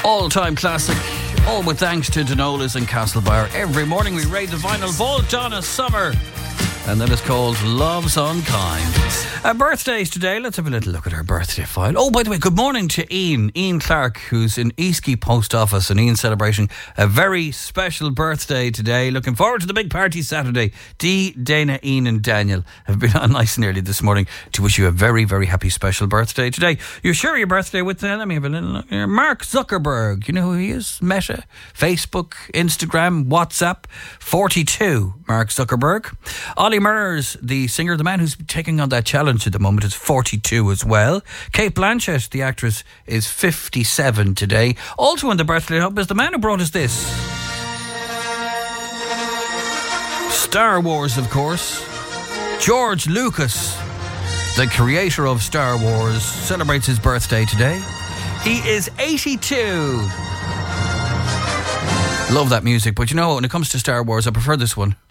All-time classic, all with thanks to Denola's and Castlebar. Every morning we raid the vinyl vault, Donna Summer, and that is called Love's Unkind. Birthdays today. Let's have a little look at her birthday file. Oh, by the way, good morning to Ian Clark, who's in Eastkey Post Office, and Ian's celebrating a very special birthday today. Looking forward to the big party Saturday. Dee, Dana, Ian and Daniel have been on nice and early this morning to wish you a very, very happy special birthday today. You share your birthday with, let me have a little look here, Mark Zuckerberg. You know who he is? Meta, Facebook, Instagram, WhatsApp. 42, Mark Zuckerberg. Ollie Murs, the singer, the man who's taking on that challenge at the moment, is 42 as well. Cate Blanchett, the actress, is 57 today. Also on the birthday hub is the man who brought us this. Star Wars, of course. George Lucas, the creator of Star Wars, celebrates his birthday today. He is 82. Love that music, but you know, when it comes to Star Wars, I prefer this one.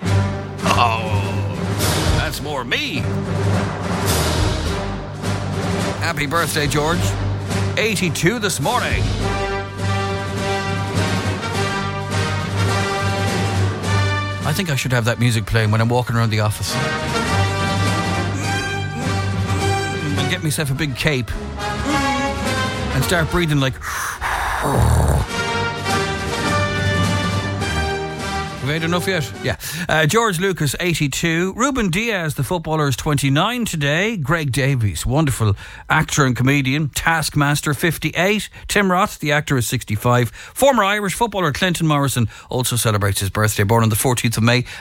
Oh, that's more me. Happy birthday, George. 82 this morning. I think I should have that music playing when I'm walking around the office. And get myself a big cape. And start breathing like... Have I had enough yet? Yeah. George Lucas, 82. Ruben Diaz, the footballer, is 29 today. Greg Davies, wonderful actor and comedian. Taskmaster, 58. Tim Roth, the actor, is 65. Former Irish footballer Clinton Morrison also celebrates his birthday, born on the 14th of May,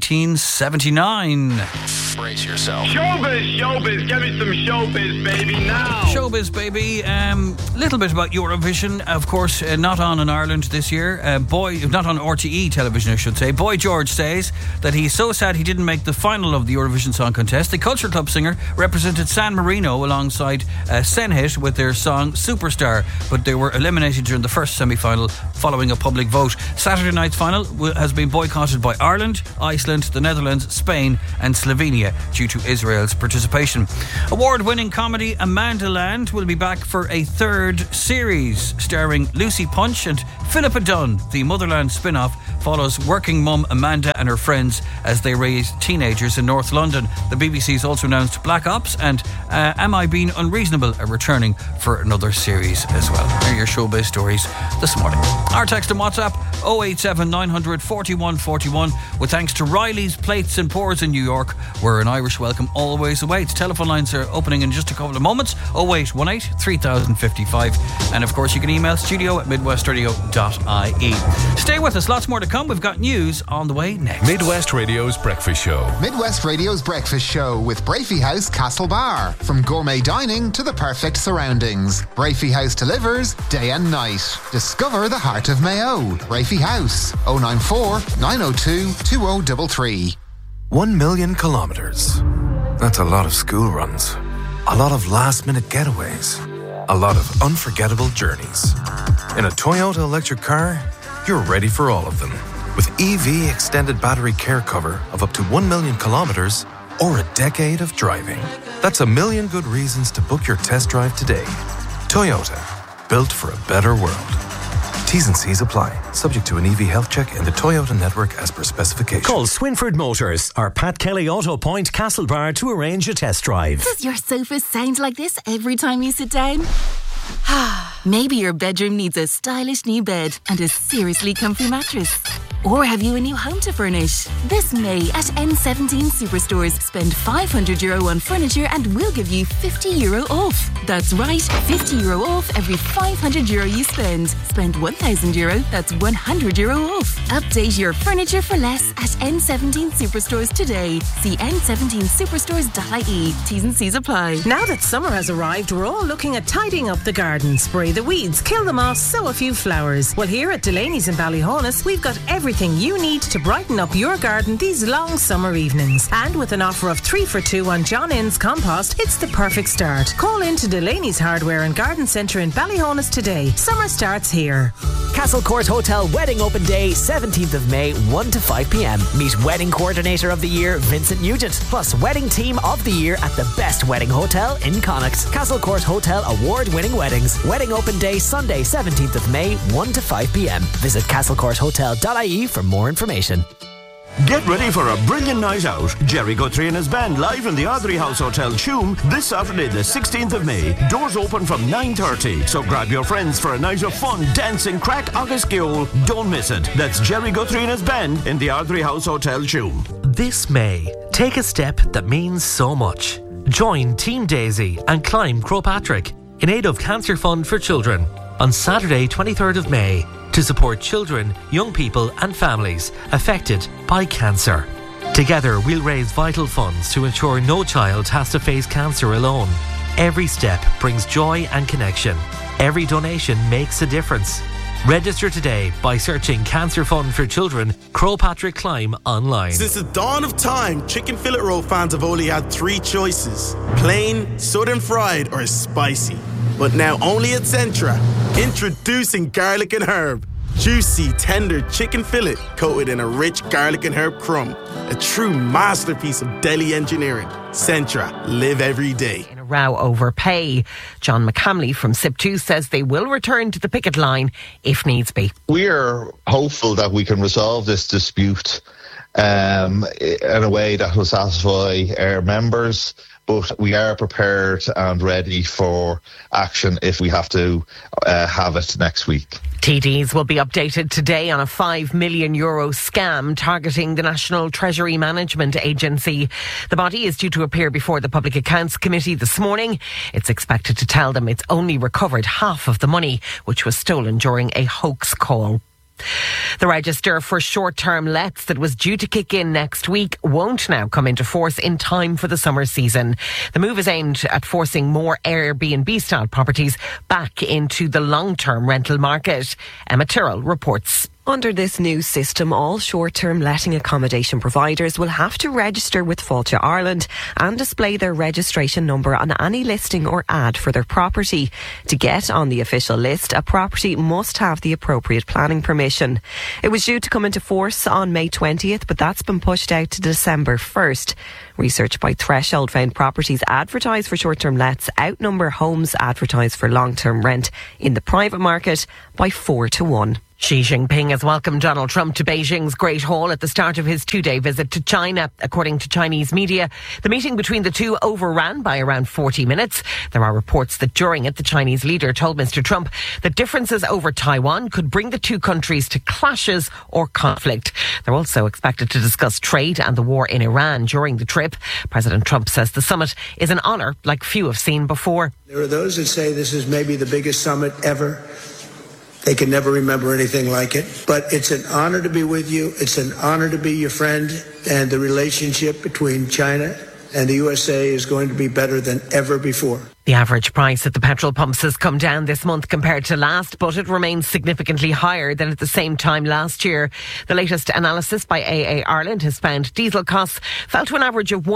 1979. Brace yourself. Showbiz, give me some showbiz, baby, now. Showbiz, baby. Little bit about Eurovision, of course, not on in Ireland this year. Not on RTE television, I should say. Boy George says that he's so sad he didn't make the final of the Eurovision Song Contest. The Culture Club singer represented San Marino alongside Senhit with their song Superstar, but they were eliminated during the first semi-final following a public vote. Saturday night's final has been boycotted by Ireland, Iceland, the Netherlands, Spain and Slovenia due to Israel's participation. Award-winning comedy Amanda Land will be back for a third series starring Lucy Punch, and Philippa Dunn. The Motherland spin-off follows working mum Amanda and her friends as they raise teenagers in North London. The BBC's also announced Black Ops and Am I Being Unreasonable are returning for another series as well. Here are your showbiz stories this morning. Our text and WhatsApp 087 900 41 41 with thanks to Riley's Plates and Pours in New York, where an Irish welcome always awaits. Telephone lines are opening in just a couple of moments. 0818 3055, and of course you can email studio@midwestradio.ie. Stay with us, lots more to come. We've got news on the way next. Midwest Radio's Breakfast Show. Midwest Radio's Breakfast Show with Brafey House Castlebar. From gourmet dining to the perfect surroundings, Brafey House delivers day and night. Discover the heart of Mayo. Brafey House, 094 902 2033. 1 million kilometres. That's a lot of school runs. A lot of last-minute getaways. A lot of unforgettable journeys. In a Toyota electric car, you're ready for all of them. With EV extended battery care cover of up to 1 million kilometres or a decade of driving. That's a million good reasons to book your test drive today. Toyota, built for a better world. T's and C's apply. Subject to an EV health check in the Toyota network as per specification. Call Swinford Motors or Pat Kelly Auto Point Castlebar to arrange a test drive. Does your sofa sound like this every time you sit down? Maybe your bedroom needs a stylish new bed and a seriously comfy mattress. Or have you a new home to furnish? This May at N17 Superstores, spend €500 on furniture and we'll give you €50 off. That's right, €50 off every €500 you spend. Spend €1,000, that's €100 off. Update your furniture for less at N17 Superstores today. See n17superstores.ie. T's and C's apply. Now that summer has arrived, we're all looking at tidying up the garden. Spray the weeds, kill the moss, sow a few flowers. Well, here at Delaney's in Ballyhonus, we've got everything everything you need to brighten up your garden these long summer evenings. And with an offer of 3 for 2 on John Innes compost, it's the perfect start. Call in to Delaney's Hardware and Garden Centre in Ballyhonus today. Summer starts here. Castle Court Hotel Wedding Open Day, 17th of May, 1 to 5 p.m. Meet Wedding Coordinator of the Year, Vincent Nugent, plus Wedding Team of the Year at the best wedding hotel in Connacht. Castle Court Hotel award-winning weddings. Wedding Open Day, Sunday, 17th of May, 1 to 5 p.m. Visit castlecourthotel.ie for more information. Get ready for a brilliant night out. Jerry Guthrie and his band live in the Ardrey House Hotel, Tuam, this Saturday the 16th of May. Doors open from 9:30, so grab your friends for a night of fun, dancing, crack, agus geol. Don't miss it. That's Jerry Guthrie and his band in the Ardrey House Hotel, Tuam. This May, take a step that means so much. Join Team Daisy and climb Croagh Patrick in aid of Cancer Fund for Children on Saturday 23rd of May to support children, young people and families affected by cancer. Together we'll raise vital funds to ensure no child has to face cancer alone. Every step brings joy and connection. Every donation makes a difference. Register today by searching Cancer Fund for Children, Croagh Patrick Climb online. Since the dawn of time, chicken fillet roll fans have only had 3 choices: plain, southern fried or spicy. But now only at Centra, introducing garlic and herb. Juicy, tender chicken fillet coated in a rich garlic and herb crumb. A true masterpiece of deli engineering. Centra, live every day. In a row over pay, John McCamley from SIP2 says they will return to the picket line if needs be. We're hopeful that we can resolve this dispute in a way that will satisfy our members, but we are prepared and ready for action if we have to have it next week. TDs will be updated today on a €5 million scam targeting the National Treasury Management Agency. The body is due to appear before the Public Accounts Committee this morning. It's expected to tell them it's only recovered half of the money, which was stolen during a hoax call. The register for short-term lets that was due to kick in next week won't now come into force in time for the summer season. The move is aimed at forcing more Airbnb-style properties back into the long-term rental market. Emma Tyrrell reports. Under this new system, all short-term letting accommodation providers will have to register with Fáilte Ireland and display their registration number on any listing or ad for their property. To get on the official list, a property must have the appropriate planning permission. It was due to come into force on May 20th, but that's been pushed out to December 1st. Research by Threshold found properties advertised for short-term lets outnumber homes advertised for long-term rent in the private market by 4 to 1. Xi Jinping has welcomed Donald Trump to Beijing's Great Hall at the start of his 2-day visit to China. According to Chinese media, the meeting between the two overran by around 40 minutes. There are reports that during it, the Chinese leader told Mr. Trump that differences over Taiwan could bring the two countries to clashes or conflict. They're also expected to discuss trade and the war in Iran during the trip. President Trump says the summit is an honour like few have seen before. There are those that say this is maybe the biggest summit ever. They can never remember anything like it. But it's an honor to be with you. It's an honor to be your friend. And the relationship between China and the USA is going to be better than ever before. The average price at the petrol pumps has come down this month compared to last, but it remains significantly higher than at the same time last year. The latest analysis by AA Ireland has found diesel costs fell to an average of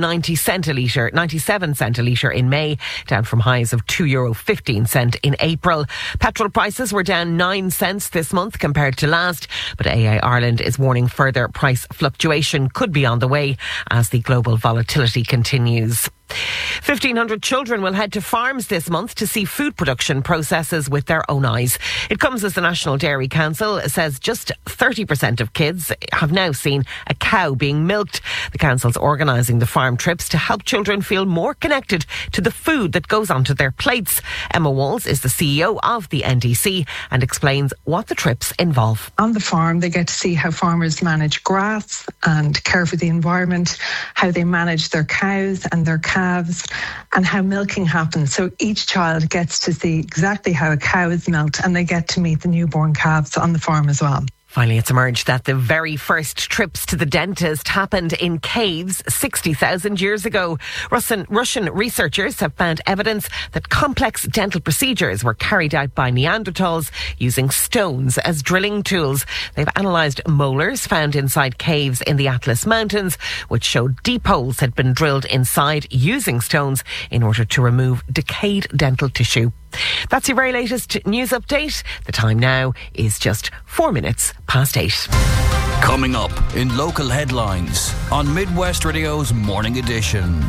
€1.90 97 cent a litre in May, down from highs of €2.15 in April. Petrol prices were down 9 cents this month compared to last, but AA Ireland is warning further price fluctuation could be on the way as the global volatility continues. 1,500 children will head to farms this month to see food production processes with their own eyes. It comes as the National Dairy Council says just 30% of kids have now seen a cow being milked. The council's organising the farm trips to help children feel more connected to the food that goes onto their plates. Emma Walls is the CEO of the NDC and explains what the trips involve. On the farm, they get to see how farmers manage grass and care for the environment, how they manage their cows and their calves, and how milking happens. So each child gets to see exactly how a cow is milked, and they get to meet the newborn calves on the farm as well. Finally, it's emerged that the very first trips to the dentist happened in caves 60,000 years ago. Russian researchers have found evidence that complex dental procedures were carried out by Neanderthals using stones as drilling tools. They've analysed molars found inside caves in the Atlas Mountains, which showed deep holes had been drilled inside using stones in order to remove decayed dental tissue. That's your very latest news update. The time now is just 4 minutes past 8. Coming up in local headlines on Midwest Radio's Morning Edition.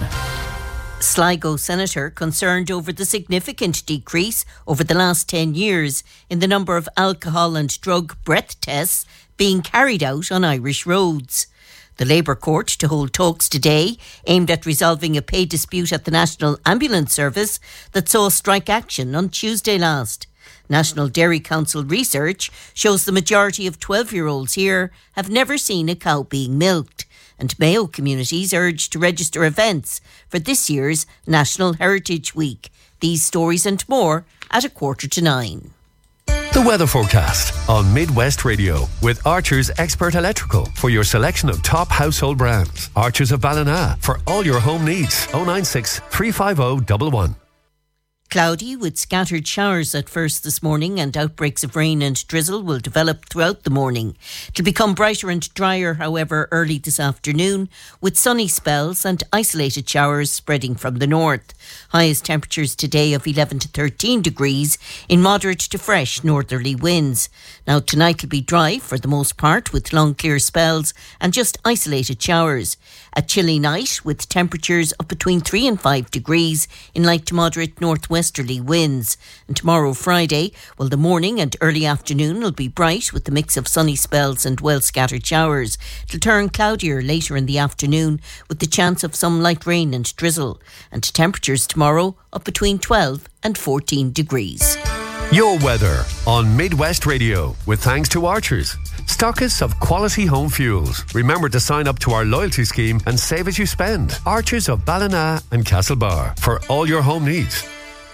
Sligo Senator concerned over the significant decrease over the last 10 years in the number of alcohol and drug breath tests being carried out on Irish roads. The Labour Court to hold talks today aimed at resolving a pay dispute at the National Ambulance Service that saw strike action on Tuesday last. National Dairy Council research shows the majority of 12-year-olds here have never seen a cow being milked, and Mayo communities urged to register events for this year's National Heritage Week. These stories and more at 8:45. The weather forecast on Midwest Radio with Archer's Expert Electrical for your selection of top household brands. Archer's of Ballina for all your home needs. 096 350 111. Cloudy with scattered showers at first this morning, and outbreaks of rain and drizzle will develop throughout the morning. It'll become brighter and drier, however, early this afternoon, with sunny spells and isolated showers spreading from the north. Highest temperatures today of 11 to 13 degrees in moderate to fresh northerly winds. Now tonight will be dry for the most part, with long clear spells and just isolated showers. A chilly night with temperatures of between 3 and 5 degrees in light to moderate northwesterly winds. And tomorrow, Friday, well, the morning and early afternoon will be bright with a mix of sunny spells and well-scattered showers. It'll turn cloudier later in the afternoon with the chance of some light rain and drizzle. And temperatures tomorrow up between 12 and 14 degrees. Your weather on Midwest Radio with thanks to Archers, stockists of quality home fuels. Remember to sign up to our loyalty scheme and save as you spend. Archers of Ballina and Castlebar for all your home needs.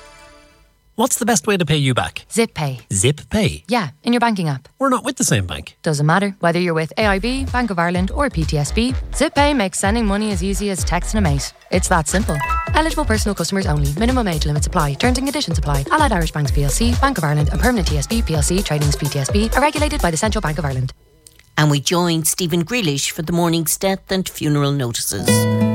What's the best way to pay you back? Zip Pay. Zip Pay? Yeah, in your banking app. We're not with the same bank. Doesn't matter whether you're with AIB, Bank of Ireland or PTSB. Zip Pay makes sending money as easy as texting a mate. It's that simple. Eligible personal customers only. Minimum age limits apply. Terms and conditions apply. Allied Irish Banks PLC, Bank of Ireland and Permanent TSB PLC Tradings PTSB are regulated by the Central Bank of Ireland. And we join Stephen Grealish for the morning's death and funeral notices.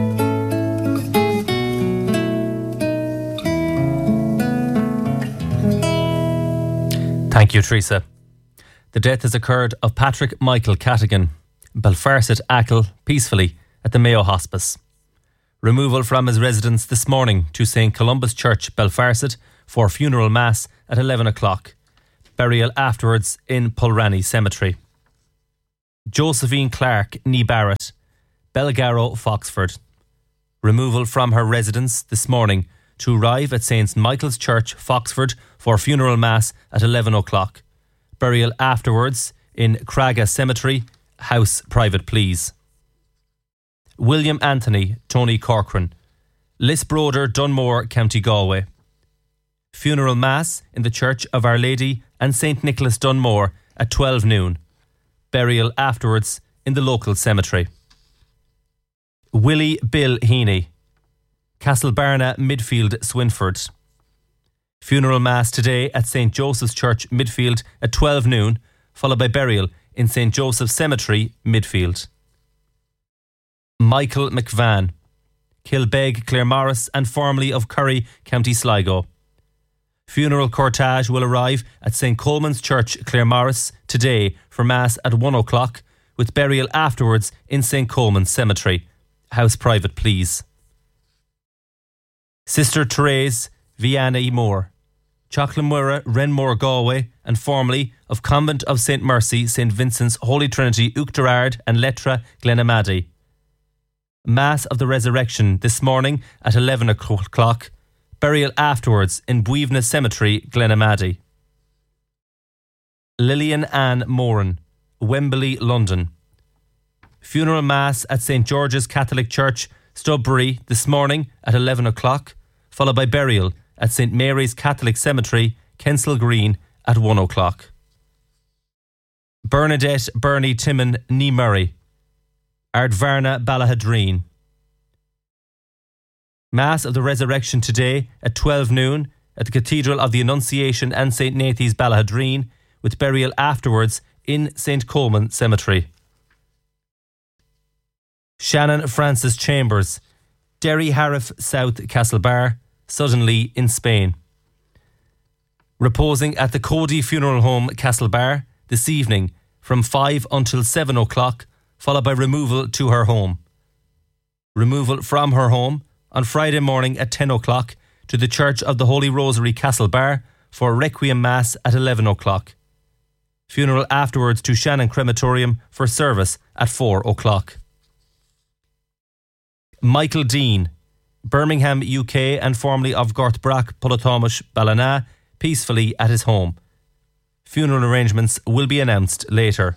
Thank you, Teresa. The death has occurred of Patrick Michael Catigan, Belfarset Achill, peacefully at the Mayo Hospice. Removal from his residence this morning to St Columba's Church, Belfarset, for funeral mass at 11 o'clock. Burial afterwards in Pulranny Cemetery. Josephine Clark, Nee Barrett, Belgarrow, Foxford. Removal from her residence this morning to arrive at St Michael's Church, Foxford, for funeral mass at 11 o'clock. Burial afterwards in Craga Cemetery, House Private Pleas. William Anthony, Tony Corcoran, Lisbroder, Dunmore, County Galway. Funeral mass in the Church of Our Lady and St Nicholas Dunmore at 12 noon. Burial afterwards in the local cemetery. Willie Bill Heaney, Castlebarna Midfield, Swinford. Funeral mass today at St Joseph's Church, Midfield at 12 noon, followed by burial in St Joseph's Cemetery, Midfield. Michael McVan, Kilbeg, Claremorris and formerly of Curry, County Sligo. Funeral cortege will arrive at St Coleman's Church, Claremorris today for mass at 1 o'clock, with burial afterwards in St Coleman's Cemetery, House Private Pleas. Sister Therese Vianney Moore, Chochlamura, Renmore, Galway, and formerly of Convent of St Mercy, St Vincent's, Holy Trinity, Uachtarard and Lettra, Glenamaddy. Mass of the Resurrection this morning at 11 o'clock. Burial afterwards in Buivna Cemetery, Glenamaddy. Lillian Ann Moran, Wembley, London. Funeral Mass at St George's Catholic Church, Studbury this morning at 11 o'clock, followed by burial at St Mary's Catholic Cemetery, Kensal Green at 1 o'clock. Bernadette Bernie Timon Ní Murray, Ardvarna Ballahadreen. Mass of the Resurrection today at 12 noon at the Cathedral of the Annunciation and St. Nathan's Ballahadreen, with burial afterwards in St. Coleman Cemetery. Shannon Francis Chambers, Derry Harif South Castlebar, Suddenly in Spain. Reposing at the Cody Funeral Home Castlebar this evening from 5 until 7 o'clock, followed by removal to her home. Removal from her home on Friday morning at 10 o'clock to the Church of the Holy Rosary Castlebar for Requiem Mass at 11 o'clock. Funeral afterwards to Shannon Crematorium for service at 4 o'clock. Michael Dean, Birmingham, UK, and formerly of Gortbrack, Pullatomish, Ballina, peacefully at his home. Funeral arrangements will be announced later.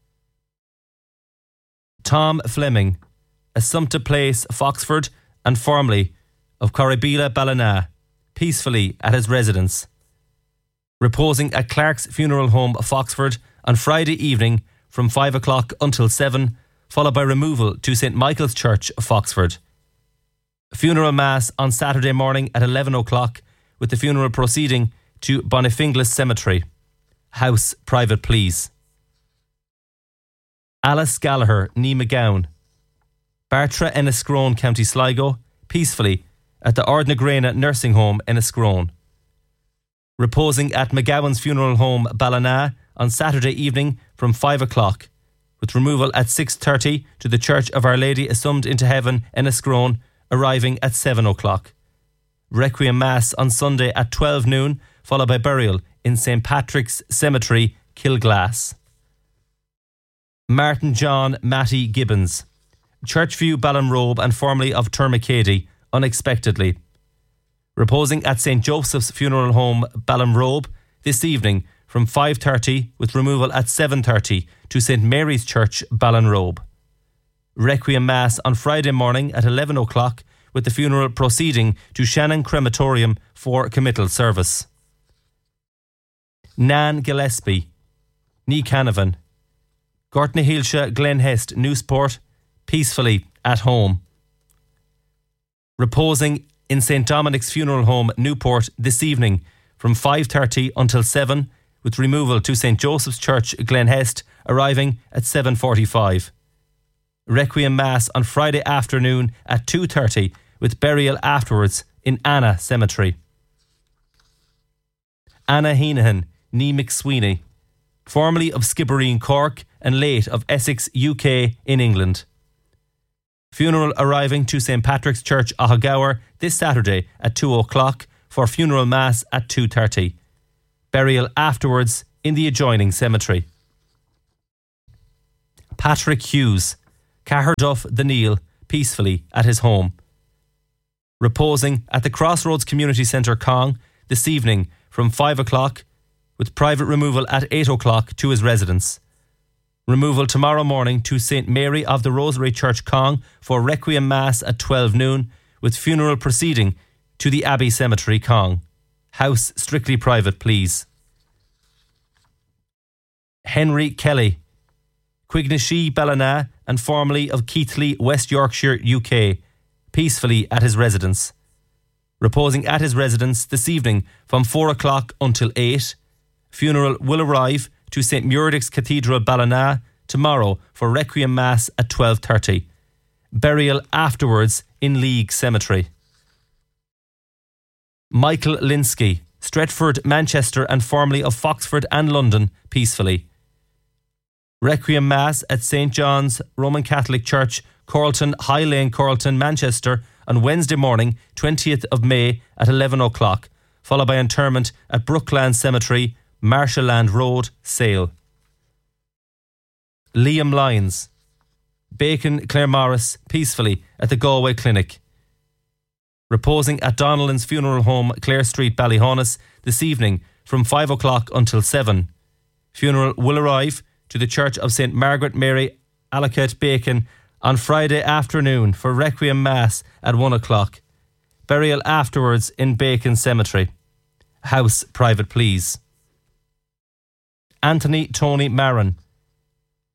Tom Fleming, Assumpta Place, Foxford, and formerly of Corribila, Ballina, peacefully at his residence. Reposing at Clark's Funeral Home, Foxford, on Friday evening from 5 o'clock until 7, followed by removal to St. Michael's Church, Foxford. Funeral Mass on Saturday morning at 11 o'clock, with the funeral proceeding to Bonifinglas Cemetery. House private, please. Alice Gallagher, Ní McGowan, Bartra Enniscrone, County Sligo, peacefully at the Ardnagrena Nursing Home, Enniscrone. Reposing at McGowan's Funeral Home, Ballina, on Saturday evening from 5 o'clock, with removal at 6:30 to the Church of Our Lady Assumed into Heaven, Enniscrone, arriving at 7 o'clock. Requiem Mass on Sunday at 12 noon, followed by burial in St. Patrick's Cemetery, Kilglass. Martin John Matty Gibbons, Churchview, Ballinrobe, and formerly of Termacady, unexpectedly. Reposing at St. Joseph's Funeral Home, Ballinrobe, this evening from 5:30, with removal at 7:30 to St. Mary's Church, Ballinrobe. Requiem Mass on Friday morning at 11 o'clock, with the funeral proceeding to Shannon Crematorium for committal service. Nan Gillespie, Ní Canavan, Gortnahilsha, Glenhest, Newsport, peacefully at home. Reposing in St. Dominic's Funeral Home, Newport, this evening from 5:30 until 7, with removal to St. Joseph's Church, Glenhest, arriving at 7:45. Requiem Mass on Friday afternoon at 2:30, with burial afterwards in Anna Cemetery. Anna Heenahan, Ní McSweeney, formerly of Skibbereen, Cork, and late of Essex, UK, in England. Funeral arriving to St. Patrick's Church, Ahagower, this Saturday at 2 o'clock for funeral mass at 2:30. Burial afterwards in the adjoining cemetery. Patrick Hughes, Caherduff the Neil, peacefully at his home. Reposing at the Crossroads Community Centre, Cong, this evening from 5 o'clock, with private removal at 8 o'clock to his residence. Removal tomorrow morning to St. Mary of the Rosary Church, Cong, for Requiem Mass at 12 noon, with funeral proceeding to the Abbey Cemetery, Cong. House strictly private, please. Henry Kelly, Quignishy, Ballina, and formerly of Keighley, West Yorkshire, UK, peacefully at his residence. Reposing at his residence this evening from 4 o'clock until 8. Funeral will arrive to St. Muirdick's Cathedral, Ballina, tomorrow for Requiem Mass at 12:30. Burial afterwards in League Cemetery. Michael Linsky, Stretford, Manchester, and formerly of Foxford and London, peacefully. Requiem Mass at St. John's Roman Catholic Church, Coralton, High Lane, Coralton, Manchester, on Wednesday morning, 20th of May at 11 o'clock, followed by interment at Brookland Cemetery, Marshallland Road, Sale. Liam Lyons, Bacon, Claremorris, peacefully at the Galway Clinic. Reposing at Donnellan's Funeral Home, Clare Street, Ballyhonus, this evening from 5 o'clock until 7. Funeral will arrive to the Church of St. Margaret Mary, Allocate, Bacon, on Friday afternoon for Requiem Mass at 1 o'clock. Burial afterwards in Bacon Cemetery. House private, please. Anthony Tony Maron,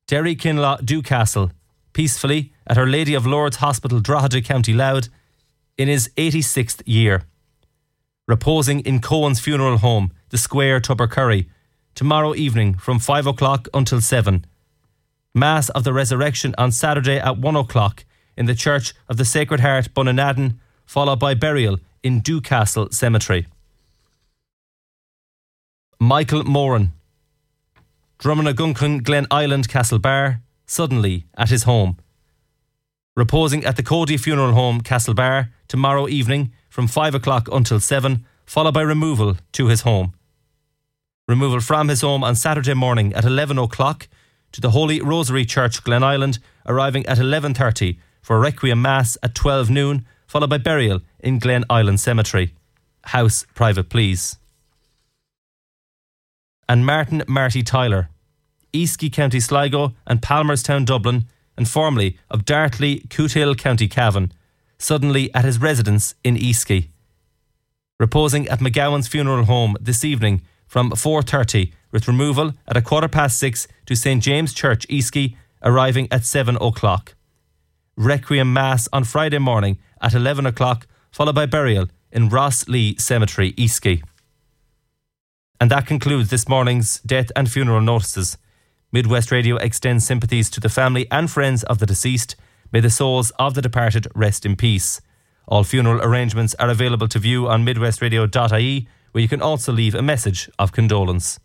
Derry Kinlaw, Dewcastle, peacefully at Our Lady of Lourdes Hospital, Drogheda, County Louth, in his 86th year. Reposing in Cohen's Funeral Home, The Square, Tubbercurry, tomorrow evening from 5 o'clock until 7. Mass of the Resurrection on Saturday at 1 o'clock in the Church of the Sacred Heart, Bunanadden, followed by burial in Dewcastle Cemetery. Michael Moran, Drumnaguncan, Glen Island, Castlebar, suddenly at his home. Reposing at the Cody Funeral Home, Castlebar, tomorrow evening from 5 o'clock until 7, followed by removal to his home. Removal from his home on Saturday morning at 11 o'clock to the Holy Rosary Church, Glen Island, arriving at 11:30 for Requiem Mass at 12 noon, followed by burial in Glen Island Cemetery. House private, please. And Martin Marty Tyler, Eastleigh, County Sligo and Palmerstown, Dublin, and formerly of Dartley, Cootehill, County Cavan, suddenly at his residence in Eastleigh. Reposing at McGowan's Funeral Home this evening from 4:30, with removal at 6:15 to St. James Church, Eastleigh, arriving at 7 o'clock. Requiem Mass on Friday morning at 11 o'clock, followed by burial in Ross Lee Cemetery, Eastleigh. And that concludes this morning's death and funeral notices. Midwest Radio extends sympathies to the family and friends of the deceased. May the souls of the departed rest in peace. All funeral arrangements are available to view on midwestradio.ie, where you can also leave a message of condolence.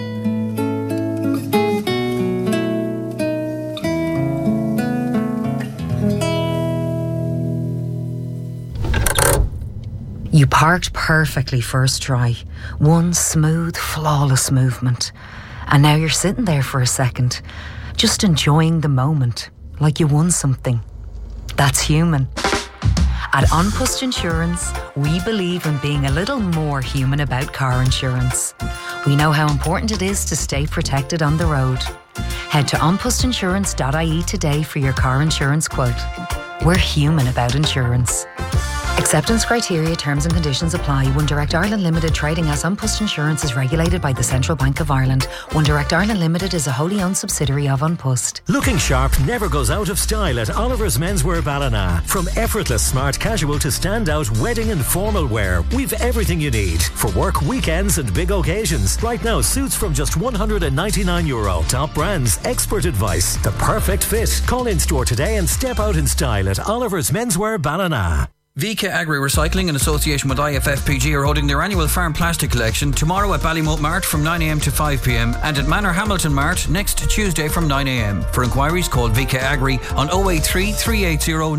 You parked perfectly first try. One smooth, flawless movement. And now you're sitting there for a second, just enjoying the moment, like you won something. That's human. At An Post Insurance, we believe in being a little more human about car insurance. We know how important it is to stay protected on the road. Head to onpostinsurance.ie today for your car insurance quote. We're human about insurance. Acceptance criteria, terms and conditions apply. One Direct Ireland Limited, trading as An Post Insurance, is regulated by the Central Bank of Ireland. One Direct Ireland Limited is a wholly owned subsidiary of An Post. Looking sharp never goes out of style at Oliver's Menswear Ballina. From effortless smart casual to standout wedding and formal wear, we've everything you need for work, weekends and big occasions. Right now, suits from just €199. Top brands, expert advice, the perfect fit. Call in store today and step out in style at Oliver's Menswear Ballina. VK Agri Recycling in association with IFFPG are holding their annual farm plastic collection tomorrow at Ballymote Mart from 9am to 5pm and at Manor Hamilton Mart next Tuesday from 9am. For inquiries, call VK Agri on 083 380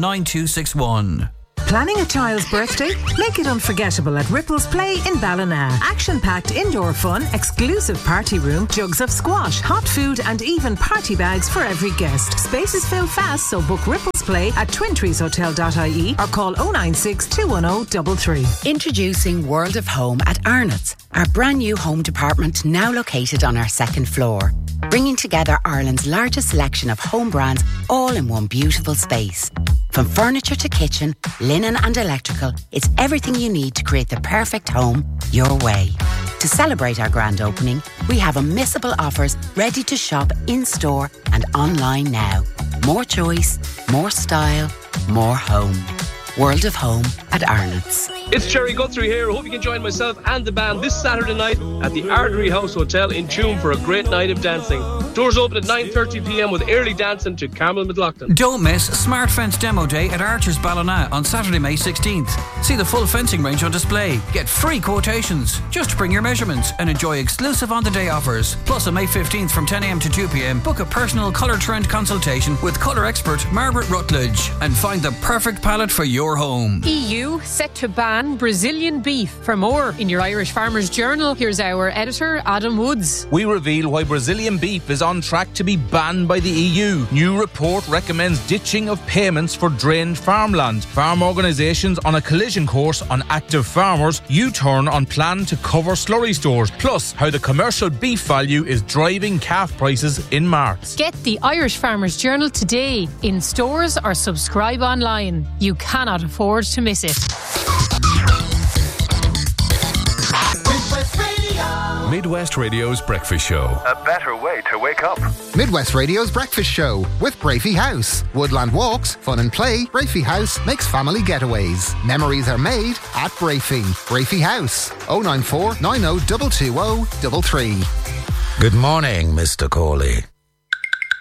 9261. Planning a child's birthday? Make it unforgettable at Ripples Play in Ballina. Action-packed indoor fun, exclusive party room, jugs of squash, hot food and even party bags for every guest. Spaces fill fast, so book Ripples Play at twintreeshotel.ie or call 096 210 33. Introducing World of Home at Arnott's, our brand new home department now located on our second floor. Bringing together Ireland's largest selection of home brands all in one beautiful space. From furniture to kitchen, linen and electrical, it's everything you need to create the perfect home your way. To celebrate our grand opening, we have unmissable offers ready to shop in-store and online now. More choice, more style, more home. World of Home at Arnott's. It's Jerry Guthrie here. I hope you can join myself and the band this Saturday night at the Ardery House Hotel in Tuam for a great night of dancing. Doors open at 9:30pm with early dancing to Carmel McLaughlin. Don't miss Smart Fence Demo Day at Archers Ballina on Saturday, May 16th. See the full fencing range on display. Get free quotations. Just bring your measurements and enjoy exclusive on-the-day offers. Plus on May 15th from 10am to 2pm, book a personal colour trend consultation with colour expert Margaret Rutledge and find the perfect palette for your home. EU set to ban Brazilian beef. For more in your Irish Farmers Journal, here's our editor Adam Woods. We reveal why Brazilian beef is on track to be banned by the EU. New report recommends ditching of payments for drained farmland. Farm organisations on a collision course on active farmers. U-turn on plan to cover slurry stores. Plus how the commercial beef value is driving calf prices in marts. Get the Irish Farmers Journal today in stores or subscribe online. You cannot afford to miss it. Midwest Radio. Midwest Radio's Breakfast Show. A better way to wake up. Midwest Radio's Breakfast Show with Brafey House. Woodland walks, fun and play. Brafey House makes family getaways. Memories are made at Brafey. Brafey House. 094 90 220 33. Good morning, Mr. Corley.